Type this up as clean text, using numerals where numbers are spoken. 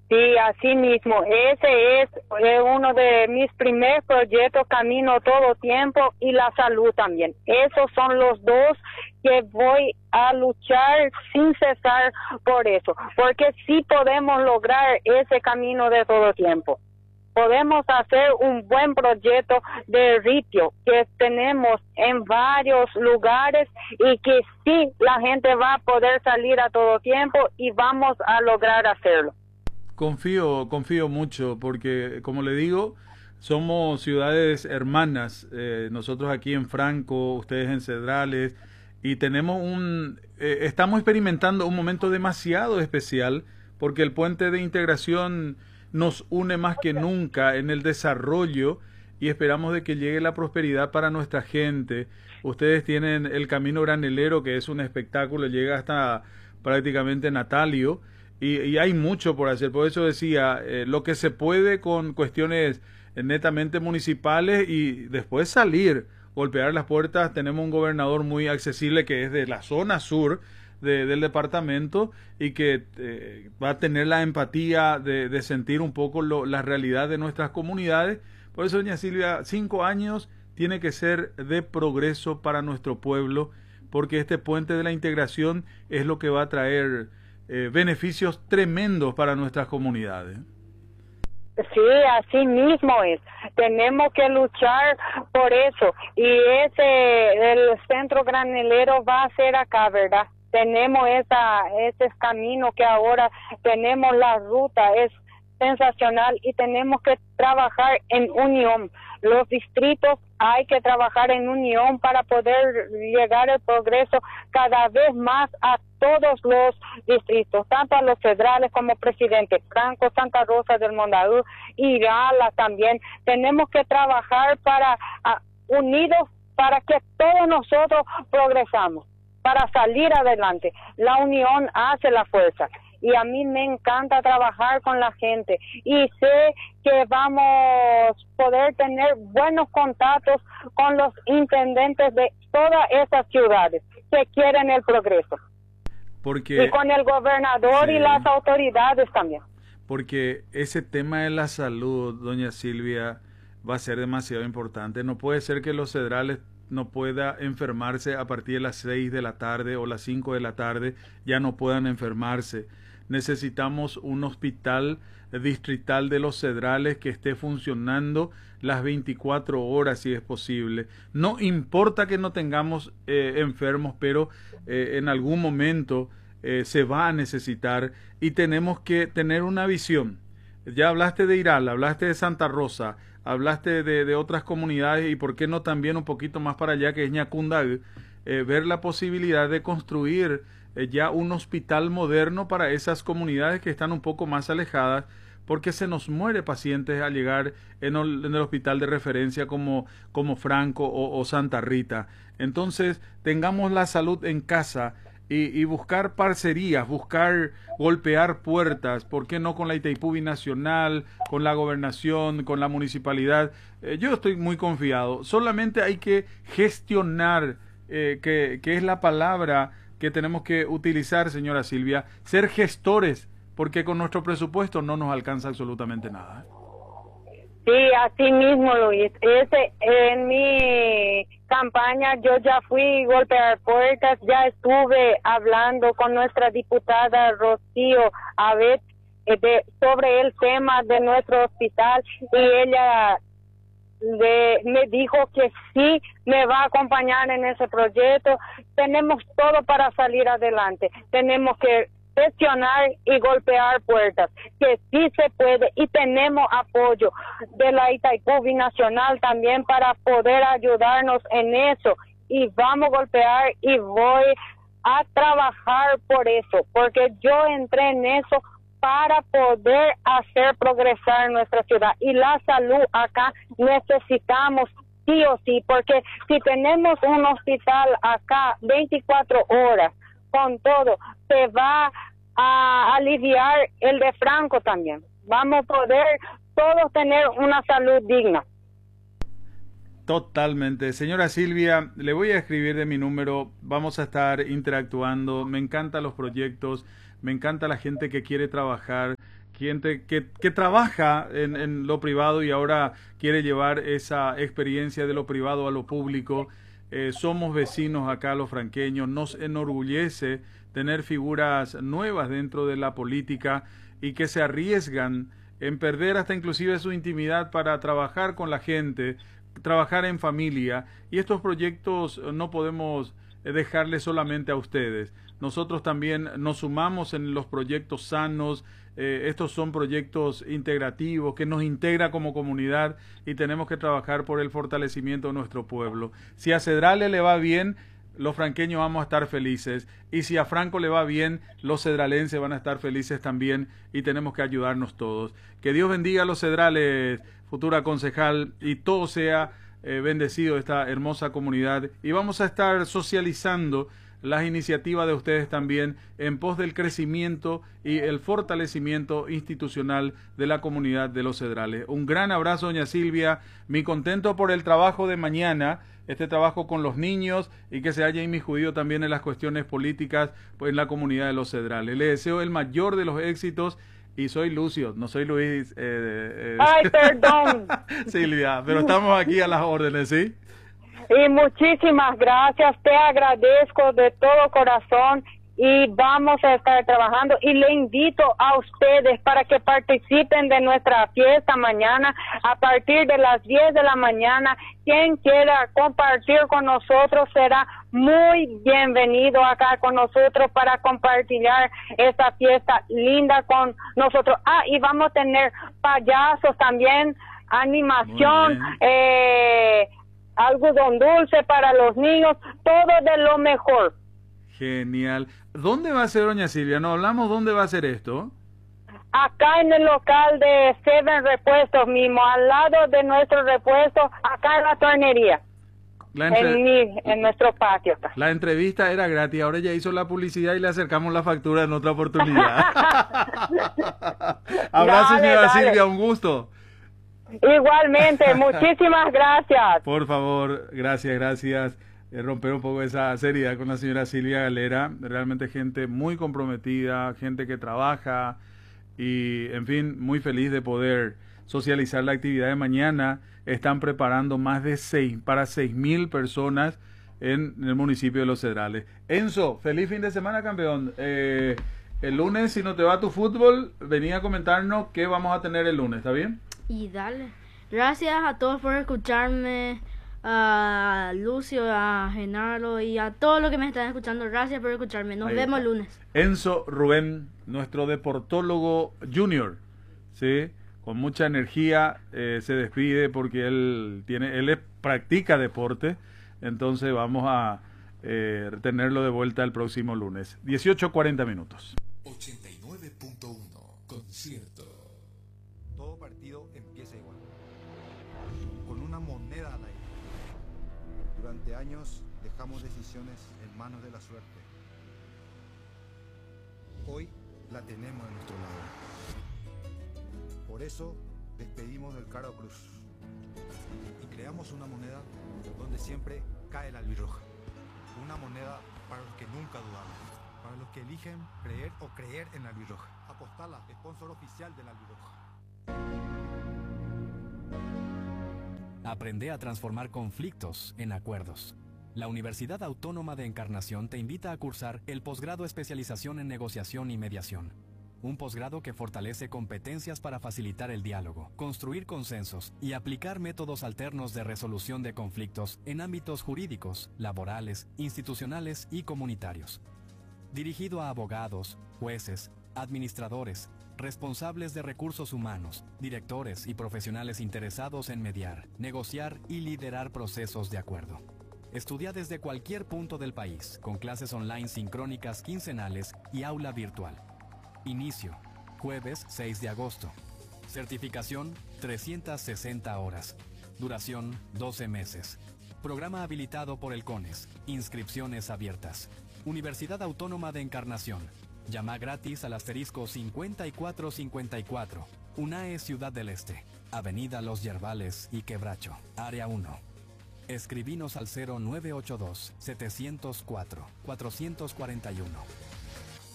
Sí, así mismo. Ese es uno de mis primeros proyectos, Camino Todo Tiempo, y la salud también. Esos son los dos que voy a luchar sin cesar por eso, porque sí podemos lograr ese camino de todo tiempo. Podemos hacer un buen proyecto de ritio que tenemos en varios lugares y que sí la gente va a poder salir a todo tiempo y vamos a lograr hacerlo. Confío mucho porque, como le digo, somos ciudades hermanas. Nosotros aquí en Franco, ustedes en Cedrales, y estamos experimentando un momento demasiado especial porque el puente de integración nos une más que nunca en el desarrollo y esperamos de que llegue la prosperidad para nuestra gente. Ustedes tienen el Camino Granelero, que es un espectáculo, llega hasta prácticamente Natalio, y hay mucho por hacer. Por eso decía, lo que se puede con cuestiones netamente municipales y después salir, golpear las puertas. Tenemos un gobernador muy accesible que es de la zona sur del departamento y que va a tener la empatía de sentir un poco la realidad de nuestras comunidades. Por eso, doña Silvia, 5 años tiene que ser de progreso para nuestro pueblo, porque este puente de la integración es lo que va a traer beneficios tremendos para nuestras comunidades. Sí, así mismo es. Tenemos que luchar por eso. Y el centro granelero va a ser acá, ¿verdad? Tenemos ese camino que ahora tenemos, la ruta es sensacional y tenemos que trabajar en unión. Los distritos hay que trabajar en unión para poder llegar al progreso cada vez más a todos los distritos, tanto a los federales como Presidente Franco, Santa Rosa del Mondadú, Irala también. Tenemos que trabajar unidos para que todos nosotros progresamos, para salir adelante. La unión hace la fuerza. Y a mí me encanta trabajar con la gente y sé que vamos a poder tener buenos contactos con los intendentes de todas esas ciudades que quieren el progreso. Y con el gobernador, sí, y las autoridades también. Porque ese tema de la salud, doña Silvia, va a ser demasiado importante. No puede ser que los cedrales no pueda enfermarse a partir de las 6 de la tarde o las 5 de la tarde, ya no puedan enfermarse. Necesitamos un hospital distrital de los Cedrales que esté funcionando las 24 horas si es posible. No importa que no tengamos enfermos, pero en algún momento se va a necesitar y tenemos que tener una visión. Ya hablaste de Irala, hablaste de Santa Rosa, hablaste de otras comunidades y por qué no también un poquito más para allá que es Ñacundagü, ver la posibilidad de construir ya un hospital moderno para esas comunidades que están un poco más alejadas, porque se nos muere pacientes al llegar en el hospital de referencia como Franco o Santa Rita. Entonces, tengamos la salud en casa y buscar parcerías, buscar golpear puertas, ¿por qué no con la Itaipú Binacional, con la gobernación, con la municipalidad? Yo estoy muy confiado, solamente hay que gestionar, que es la palabra que tenemos que utilizar, señora Silvia, ser gestores, porque con nuestro presupuesto no nos alcanza absolutamente nada. Sí, así mismo, Luis. En mi campaña yo ya fui a golpear puertas, ya estuve hablando con nuestra diputada Rocío Abet sobre el tema de nuestro hospital y ella me dijo que sí me va a acompañar en ese proyecto. Tenemos todo para salir adelante. Tenemos que gestionar y golpear puertas, que sí se puede, y tenemos apoyo de la Itaipú Binacional también para poder ayudarnos en eso, y vamos a golpear y voy a trabajar por eso, porque yo entré en eso para poder hacer progresar nuestra ciudad, y la salud acá necesitamos sí o sí, porque si tenemos un hospital acá 24 horas con todo, se va a aliviar el de Franco también. Vamos a poder todos tener una salud digna. Totalmente. Señora Silvia, le voy a escribir de mi número, vamos a estar interactuando, me encantan los proyectos, me encanta la gente que quiere trabajar, gente que trabaja en lo privado y ahora quiere llevar esa experiencia de lo privado a lo público. Somos vecinos acá, los franqueños, nos enorgullece tener figuras nuevas dentro de la política y que se arriesgan en perder hasta inclusive su intimidad para trabajar con la gente, trabajar en familia, y estos proyectos no podemos dejarles solamente a ustedes. Nosotros también nos sumamos en los proyectos sanos. Estos son proyectos integrativos que nos integra como comunidad y tenemos que trabajar por el fortalecimiento de nuestro pueblo. Si a Cedrale le va bien, los franqueños vamos a estar felices, y si a Franco le va bien, los cedralenses van a estar felices también, y tenemos que ayudarnos todos. Que Dios bendiga a los cedrales, futura concejal, y todo sea bendecido esta hermosa comunidad, y vamos a estar socializando las iniciativas de ustedes también en pos del crecimiento y el fortalecimiento institucional de la comunidad de los Cedrales. Un gran abrazo, doña Silvia, muy contento por el trabajo de mañana, este trabajo con los niños, y que se haya inmiscuido también en las cuestiones políticas pues, en la comunidad de los Cedrales. Le deseo el mayor de los éxitos. Y soy Lucio, no soy Luis. Ay, perdón. Silvia, pero estamos aquí a las órdenes, ¿sí? Y muchísimas gracias, te agradezco de todo corazón y vamos a estar trabajando, y le invito a ustedes para que participen de nuestra fiesta mañana a partir de las 10 de la mañana. Quien quiera compartir con nosotros será muy bienvenido acá con nosotros para compartir esta fiesta linda con nosotros. Y vamos a tener payasos también, animación, algodón dulce para los niños, todo de lo mejor. Genial. ¿Dónde va a ser, doña Silvia? ¿No hablamos dónde va a ser esto? Acá en el local de Seven Repuestos mismo, al lado de nuestro repuesto, acá en la tornería. En nuestro patio acá. La entrevista era gratis, ahora ya hizo la publicidad y le acercamos la factura en otra oportunidad. Abrazo, señora Silvia, un gusto. Igualmente, muchísimas gracias. Por favor, gracias. Romper un poco esa seriedad con la señora Silvia Galera, realmente gente muy comprometida, gente que trabaja y, en fin, muy feliz de poder socializar la actividad de mañana. Están preparando más de 6.000 personas en el municipio de Los Cedrales. Enzo, feliz fin de semana, campeón. El lunes, si no te va tu fútbol, venía a comentarnos qué vamos a tener el lunes, ¿está bien? Y dale. Gracias a todos por escucharme, a Lucio, a Genaro y a todos los que me están escuchando. Gracias por escucharme. Nos vemos el lunes. Enzo Rubén, nuestro deportólogo junior, ¿sí? Con mucha energía se despide porque él practica deporte, entonces vamos a tenerlo de vuelta el próximo lunes. 18:40 minutos. 89.1 Concierto. Todo partido empieza igual, con una moneda al aire. Durante años dejamos decisiones en manos de la suerte. Hoy la tenemos de nuestro lado. Por eso despedimos del Caro Cruz y creamos una moneda donde siempre cae la albirroja. Una moneda para los que nunca dudaron, para los que eligen creer o creer en la albirroja. Apostala, sponsor oficial de la albirroja. Aprende a transformar conflictos en acuerdos. La Universidad Autónoma de Encarnación te invita a cursar el posgrado Especialización en Negociación y Mediación. Un posgrado que fortalece competencias para facilitar el diálogo, construir consensos y aplicar métodos alternos de resolución de conflictos en ámbitos jurídicos, laborales, institucionales y comunitarios. Dirigido a abogados, jueces, administradores, responsables de recursos humanos, directores y profesionales interesados en mediar, negociar y liderar procesos de acuerdo. Estudia desde cualquier punto del país, con clases online sincrónicas quincenales y aula virtual. Inicio, jueves 6 de agosto. Certificación, 360 horas. Duración, 12 meses. Programa habilitado por el CONES. Inscripciones abiertas. Universidad Autónoma de Encarnación. Llama gratis al asterisco 5454. UNAE Ciudad del Este. Avenida Los Yerbales y Quebracho. Área 1. Escribinos al 0982 704 441.